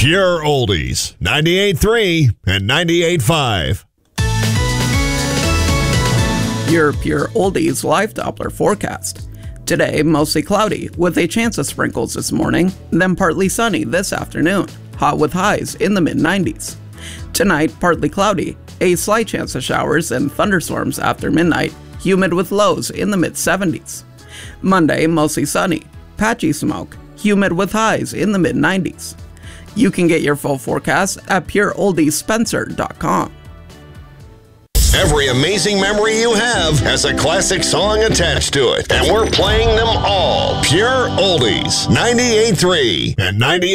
Pure Oldies, 98.3 and 98.5. Your Pure Oldies live Doppler forecast. Today, mostly cloudy, with a chance of sprinkles this morning, then partly sunny this afternoon, hot with highs in the mid-90s. Tonight, partly cloudy, a slight chance of showers and thunderstorms after midnight, humid with lows in the mid-70s. Monday, mostly sunny, patchy smoke, humid with highs in the mid-90s. You can get your full forecast at pureoldiespencer.com. Every amazing memory you have has a classic song attached to it, and we're playing them all. Pure Oldies, 98.3 and 98.